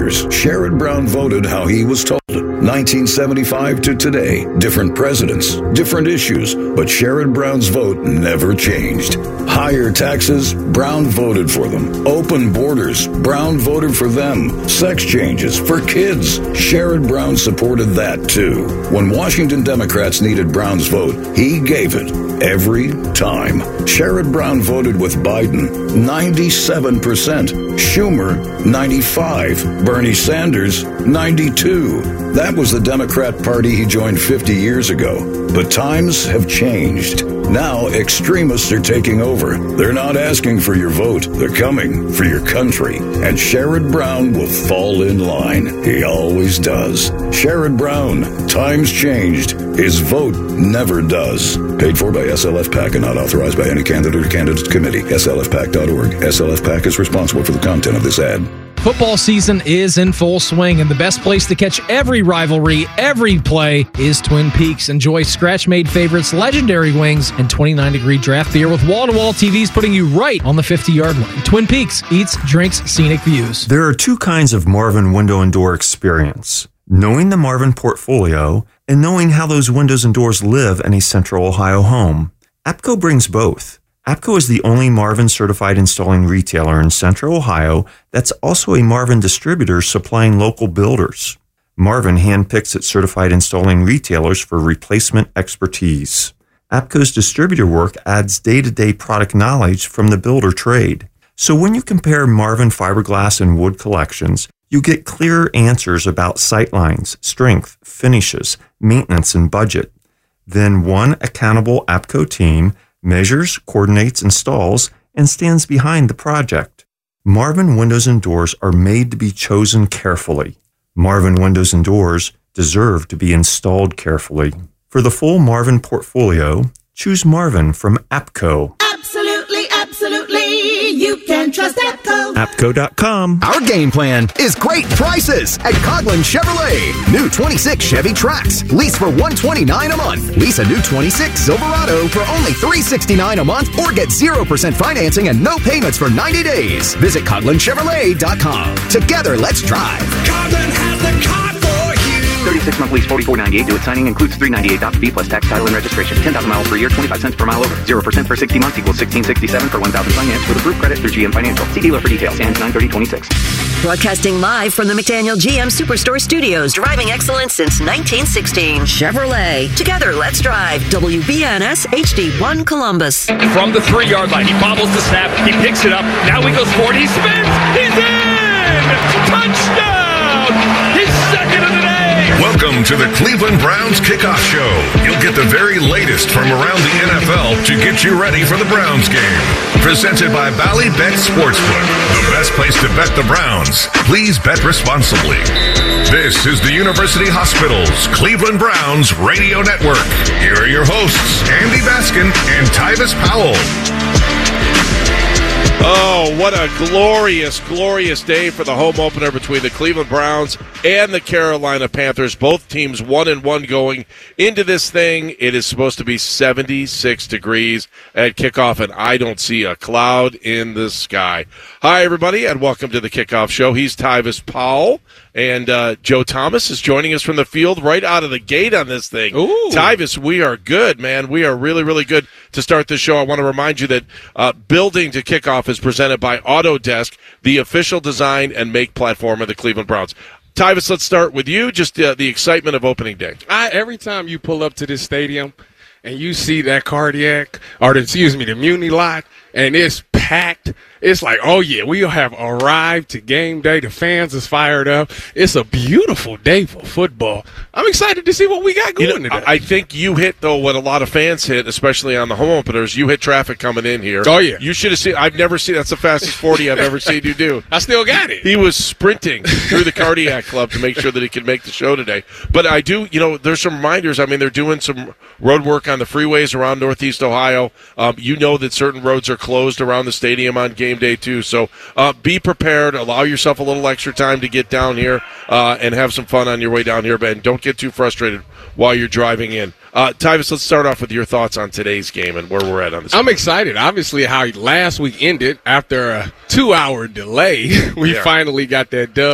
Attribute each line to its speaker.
Speaker 1: years, Sherrod Brown voted how he was told. 1975 to today, different presidents, different issues, but Sherrod Brown's vote never changed. Higher taxes, Brown voted for them. Open borders, Brown voted for them. Sex changes for kids, Sherrod Brown supported that too. When Washington Democrats needed Brown's vote, he gave it every time. Sherrod Brown voted with Biden, 97%. Schumer, 95. Bernie Sanders, 92. That was the Democrat Party he joined 50 years ago. But times have changed. Now extremists are taking over. They're not asking for your vote. They're coming for your country. And Sherrod Brown will fall in line. He always does. Sherrod Brown, times changed. His vote never does. Paid for by SLF PAC and not authorized by any candidate or candidates committee. SLFPAC.org. SLF PAC is responsible for the content of this ad.
Speaker 2: Football season is in full swing, and the best place to catch every rivalry, every play, is Twin Peaks. Enjoy scratch-made favorites, legendary wings, and 29-degree draft beer with wall-to-wall TVs putting you right on the 50-yard line. Twin Peaks eats, drinks, scenic views.
Speaker 3: There are two kinds of Marvin window and door experience: knowing the Marvin portfolio and knowing how those windows and doors live in a Central Ohio home. APCO brings both. APCO is the only Marvin certified installing retailer in Central Ohio that's also a Marvin distributor supplying local builders. Marvin handpicks its certified installing retailers for replacement expertise. APCO's distributor work adds day-to-day product knowledge from the builder trade. So when you compare Marvin fiberglass and wood collections, you get clear answers about sightlines, strength, finishes, maintenance, and budget. Then one accountable APCO team measures, coordinates, installs, and stands behind the project. Marvin windows and doors are made to be chosen carefully. Marvin windows and doors deserve to be installed carefully. For the full Marvin portfolio, choose Marvin from APCO.
Speaker 4: Absolutely, absolutely, you can trust APCO.
Speaker 3: APCO.com.
Speaker 5: Our game plan is great prices at Coghlan Chevrolet. New 26 Chevy Trax, lease for $129 a month. Lease a new 26 Silverado for only $369 a month, or get 0% financing and no payments for 90 days. Visit CoglanChevrolet.com. Together, let's drive.
Speaker 6: Coghlan has the car for you.
Speaker 7: 36-month lease, $44.98 due at signing, includes $398 fee plus tax, title, and registration. 10,000 miles per year, 25 cents per mile over. 0% for 60 months equals $1667 for 1,000 finance with approved credit through GM Financial. See dealer for details. Ends 9/30/26.
Speaker 8: Broadcasting live from the McDaniel GM Superstore Studios. Driving excellence since 1916. Chevrolet. Together, let's drive. WBNS HD1 Columbus.
Speaker 9: From the 3-yard line, he bobbles the snap. He picks it up. Now he goes forward. He spins. He's in! Touchdown! His second of the day!
Speaker 10: Welcome to the Cleveland Browns Kickoff Show. You'll get the very latest from around the NFL to get you ready for the Browns game. Presented by Bally Bet Sportsbook, the best place to bet the Browns. Please bet responsibly. This is the University Hospital's Cleveland Browns Radio Network. Here are your hosts, Andy Baskin and Tyvis Powell.
Speaker 11: Oh, what a glorious, glorious day for the home opener between the Cleveland Browns and the Carolina Panthers. Both teams 1-1 going into this thing. It is supposed to be 76 degrees at kickoff, and I don't see a cloud in the sky. Hi, everybody, and welcome to the Kickoff Show. He's Tyvis Powell, and Joe Thomas is joining us from the field right out of the gate on this thing.
Speaker 12: Ooh.
Speaker 11: Tyvis, we are good, man. We are really, really good to start this show. I want to remind you that Building to Kickoff is presented by Autodesk, the official design and make platform of the Cleveland Browns. Tyvis, let's start with you, just the excitement of opening day.
Speaker 12: Every time you pull up to this stadium and you see that the Muni lot, and it's packed, it's like, oh, yeah, we have arrived to game day. The fans is fired up. It's a beautiful day for football. I'm excited to see what we got going today.
Speaker 11: I think you hit, though, what a lot of fans hit, especially on the home openers. You hit traffic coming in here.
Speaker 12: Oh, yeah.
Speaker 11: You should have seen. I've never seen. That's the fastest 40 I've ever seen you do.
Speaker 12: I still got it.
Speaker 11: He was sprinting through the Cardiac Club to make sure that he could make the show today. But I do, there's some reminders. I mean, they're doing some road work on the freeways around Northeast Ohio. You know that certain roads are closed around the stadium on game day, too. So be prepared. Allow yourself a little extra time to get down here and have some fun on your way down here, but don't get too frustrated while you're driving in. Tyvis, let's start off with your thoughts on today's game and where we're at on this.
Speaker 12: I'm excited. Obviously, how last week ended after a 2-hour delay. We finally got that dub.